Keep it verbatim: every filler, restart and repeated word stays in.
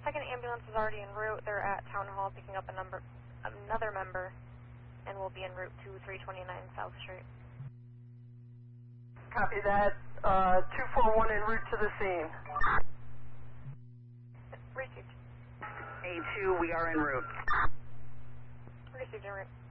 second ambulance is already en route. They're at Town Hall picking up a number, another member, and will be en route to three twenty-nine South Street. Copy that. Uh, two four one en route to the scene. Received. A two, we are en route. Received en route.